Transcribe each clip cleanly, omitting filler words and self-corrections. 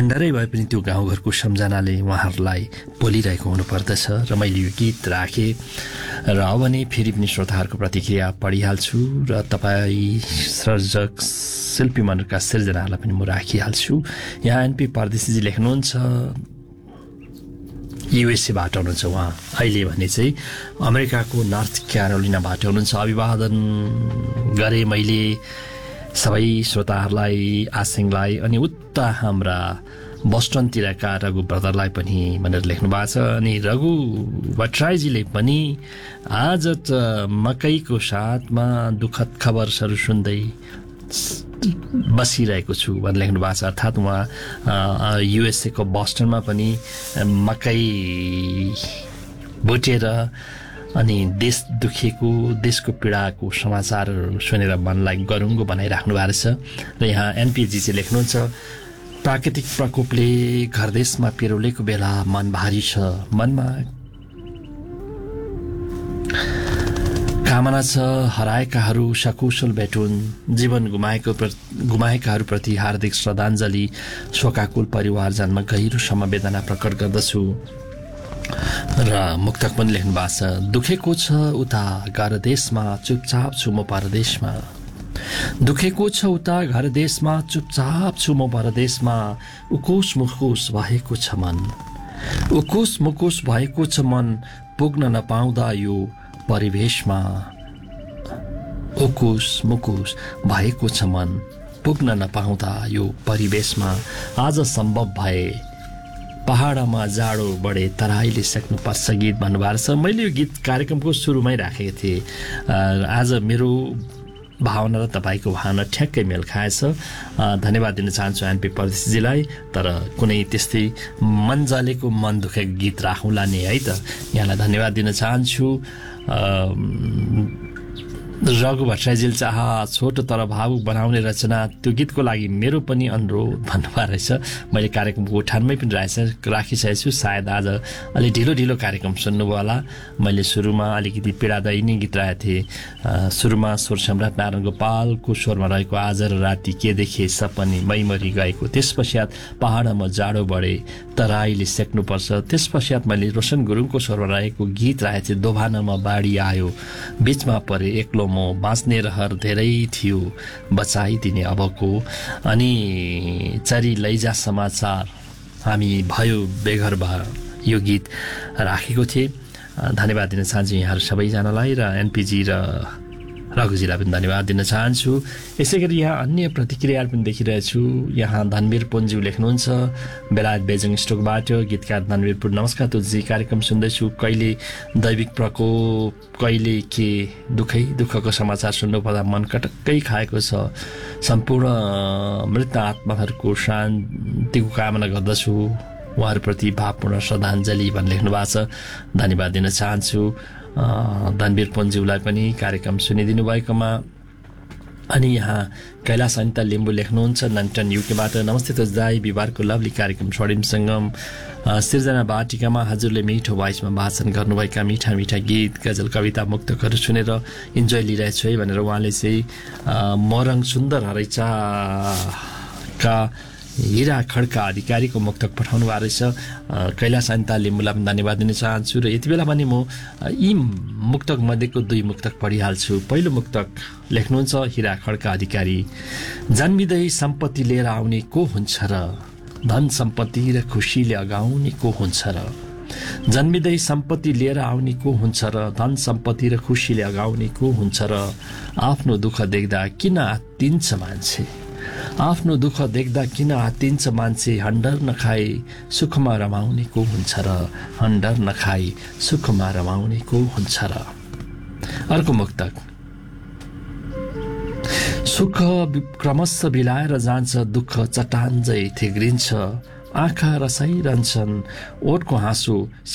खण्डरै भए पनि त्यो गाउँघरको सम्झनाले उहाँहरूलाई बोलिरहेको हुनुपर्दछ र मैले यो गीत राखेँ र अब भने फेरि पनि श्रोताहरूको प्रतिक्रिया पढिहाल्छु र तपाईँ सर्जक शिल्पी मनका सिर्जनाहरूलाई पनि म राखिहाल्छु। यहाँ एनपी परदेशीजी लेख्नुहुन्छ युएसएबाट हुनुहुन्छ उहाँ, अहिले भने चाहिँ अमेरिकाको नर्थ क्यारोलिनाबाट हुनुहुन्छ। अभिवादन गरेँ मैले सबै श्रोताहरूलाई, आसिङलाई अनि उता हाम्रा बोस्टनतिरका रघु ब्रदरलाई पनि भनेर लेख्नु भएको छ। अनि रघु भट्टराईजीले पनि आज त मकैको साथमा दुःखद खबरहरू सुन्दै बसिरहेको छु भनेर लेख्नु भएको छ। अर्थात् उहाँ युएसएको बोस्टनमा पनि मकै भुटेर अनि देश दुखेको, देशको पीडाको समाचारहरू सुनेर मनलाई गरुङ्गो बनाइराख्नु भएको छ। र यहाँ एनपीजी चाहिँ लेख्नुहुन्छ प्राकृतिक प्रकोपले घर देशमा पिरोलेको बेला मन भारी छ, मनमा कामना छ हराएकाहरू सकुशल भेटुन्, जीवन गुमाएकाहरूप्रति हार्दिक श्रद्धाञ्जली, शोकाकुल परिवारजनमा गहिरो समवेदना प्रकट गर्दछु। र मुक्तक पनि लेख्नु भएको छ दुखेको छ उता घर देशमा चुपचाप छु म परदेशमा, दुखेको छ उता घर देशमा चुपचाप छु म परदेशमा, उकुस मुकुस भएको छ मन, उकुस मुकुस भएको छ मन, पुग्न नपाउँदा यो परिवेशमा, उकुस मुकुस भएको छ मन, पुग्न नपाउँदा यो परिवेशमा, आज सम्भव भए पहाडमा जाडो बढे तराईले सक्नुपर्छ गीत भन्नुभएको छ। मैले यो गीत कार्यक्रमको सुरुमै राखेको थिएँ। आज मेरो भावना र तपाईँको भावना ठ्याक्कै मेल खाएछ। धन्यवाद दिन चाहन्छु एनपी परदेशीजीलाई। तर कुनै त्यस्तै मन जलेको मन दुखेको गीत राखौँला नि है त, यहाँलाई धन्यवाद दिन चाहन्छु। रघु भट्टराईजीले चाहिँ छोटो तर भावुक बनाउने रचना, त्यो गीतको लागि मेरो पनि अनुरोध भन्नुभएको रहेछ। मैले कार्यक्रमको उठानमै पनि राखिसकेको छु। सायद आज अलि ढिलो ढिलो कार्यक्रम सुन्नुभयो होला। मैले सुरुमा अलिकति पीडादायी नै गीत राखेको थिएँ। सुरुमा स्वर सम्राट नारायण गोपालको स्वरमा रहेको आज र राति के देखे सपनी मैमरी गएको, त्यसपश्चात पहाडमा जाडो बढे तराईले सेक्नुपर्छ, त्यसपश्चात मैले रोशन गुरुङको स्वरमा रहेको गीत राखेको थिएँ दोभानमा बाढी आयो, बिचमा परे एक्लो म, बाँच्ने रहर धेरै थियो बचाइदिने अबको, अनि चरी लैजा समाचार हामी भयो बेघर भयो, यो गीत राखेको थिएँ। धन्यवाद दिन चाहन्छु यहाँहरू सबैजनालाई र एनपीजी र रघुजीलाई पनि धन्यवाद दिन चाहन्छु। यसै गरी यहाँ अन्य प्रतिक्रियाहरू पनि देखिरहेछु। यहाँ धनवीर पुन्ज्यू लेख्नुहुन्छ बेलायत बेजिङ स्टोकबाट, गीतकार धनवीरपुर, नमस्कार तुलसी, कार्यक्रम सुन्दैछु, कहिले दैविक प्रकोप कहिले के दुःखको समाचार सुन्नुपर्दा मन कटक्कै खाएको छ। सम्पूर्ण मृत आत्माहरूको शान्तिको कामना गर्दछु, उहाँहरूप्रति भावपूर्ण श्रद्धाञ्जली भनेर लेख्नु भएको छ। धन्यवाद दिन चाहन्छु धनवीर पुन्ज्यूलाई पनि कार्यक्रम सुनिदिनु भएकोमा। अनि यहाँ कैलाश अनिता लिम्बू लेख्नुहुन्छ नन्टन युकेबाट, नमस्ते तुजदाई, बिहिबारको लभली कार्यक्रम स्वर्णिम सङ्गम सिर्जना बाटिकामा हजुरले मिठो भोइसमा भाषण गर्नुभएका मिठा मिठा गीत, गजल, कविता, मुक्तकहरू सुनेर इन्जोय लिइरहेछु है भनेर उहाँले चाहिँ मोरङ सुन्दर हरैचाका हिरा खड्का अधिकारीको मुक्तक पठाउनु भएको रहेछ। कैलाश अनिता लिम्बूलाई पनि धन्यवाद दिन चाहन्छु। र यति बेला पनि म यी मुक्तक मध्येको 2 मुक्तक पढिहाल्छु। पहिलो मुक्तक लेख्नुहुन्छ हिरा खड्का अधिकारी, जन्मिँदै सम्पत्ति लिएर आउने को हुन्छ र, धन सम्पत्ति र खुसीले अगाउने को हुन्छ र, जन्मिँदै सम्पत्ति लिएर आउने को हुन्छ र, धन सम्पत्ति र खुसीले अगाउने को हुन्छ र, आफ्नो दुःख देख्दा किन आत्तिन्छ मान्छे, आफ्नो दुःख देख्दा किन आत्तिन्छ मान्छे, हन्डर नखाए सुखमा रमाउने को हुन्छ र, हन्डर नखाए सुखमा रमाउने को हुन्छ र। अर्को मुक्तक, सुख क्रमशः बिलाएर जान्छ, दुःख चट्टानझै थिग्रिन्छ, आँखा रसाइरहन्छन्, ओठको हाँसो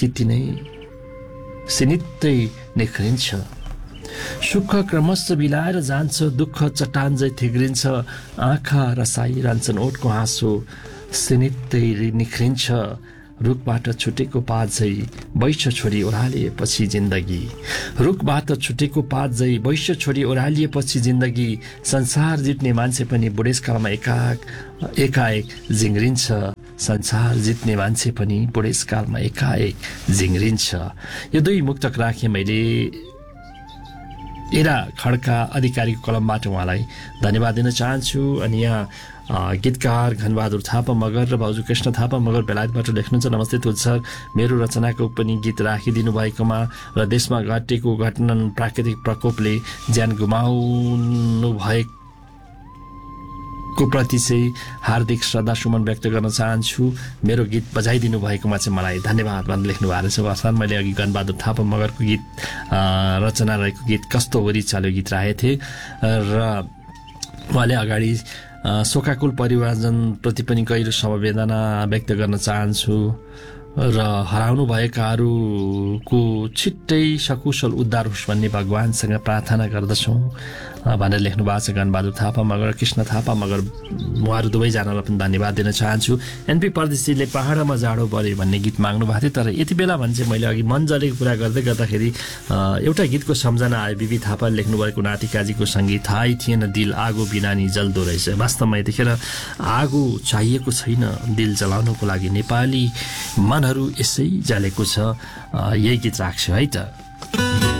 सिनित्तै निखरिन्छ, सुख क्रमशः बिलाएर जान्छ, दुःख चट्टानझै थिग्रिन्छ, आँखा रसाइरहन्छन्, ओठको हाँसो सिनित्तै निखरिन्छ, रुखबाट छुटेको पात झै वैश्य छोरी ओह्रालिएपछि जिन्दगी, रुखबाट छुटेको पात झै वैश्य छोरी ओह्रालिएपछि जिन्दगी, संसार जित्ने मान्छे पनि बुढेसकालमा एकाएक जिङ्ग्रिन्छ, संसार जित्ने मान्छे पनि बुढेसकालमा एकाएक जिङ्रिन्छ। यो दुई मुक्तक राखेँ मैले इरा खड्का अधिकारीको कलमबाट उहाँलाई धन्यवाद दिन चाहन्छु। अनि यहाँ गीतकार घनबहादुर थापा मगर र भाउजू कृष्ण थापा मगर बेलायतबाट लेख्नुहुन्छ, नमस्ते तुल सर, मेरो रचनाको पनि गीत राखिदिनु भएकोमा र देशमा घटेको घटना प्राकृतिक प्रकोपले ज्यान गुमाउनु भएको प्रति चाहिँ हार्दिक श्रद्धा सुमन व्यक्त गर्न चाहन्छु। मेरो गीत बजाइदिनु भएकोमा चाहिँ मलाई धन्यवाद भनेर लेख्नु भएको रहेछ उहाँसान। मैले अघि घनबहादुर थापा मगरको गीत रचना रहेको गीत कस्तो वरि चाल्यो गीत राखेको थिएँ र उहाँले अगाडि शोकाकुल परिवारजनप्रति पनि गहिरो समवेदना व्यक्त गर्न चाहन्छु र हराउनु भएकाहरूको छिट्टै सकुशल उद्धार होस् भन्ने भगवानसँग प्रार्थना गर्दछौँ भनेर लेख्नु भएको छ घनबहादुर थापा मगर कृष्ण थापा मगर। उहाँहरू दुवैजनालाई पनि धन्यवाद दिन चाहन्छु। एनपी परदेशीले पहाडमा जाडो बढ्यो भन्ने गीत माग्नु भएको थियो, तर यति बेला भने चाहिँ मैले अघि मन जलेको कुरा गर्दै गर्दाखेरि एउटा गीतको सम्झना आयो। बिबी थापाले लेख्नुभएको नातिकाजीको सङ्गीत, थाहै थिएन दिल आगो बिना नि जल्दो रहेछ। वास्तवमा यतिखेर आगो चाहिएको छैन दिल जलाउनको लागि, नेपाली मनहरू यसै जलेको छ। यही गीत राख्छु है त।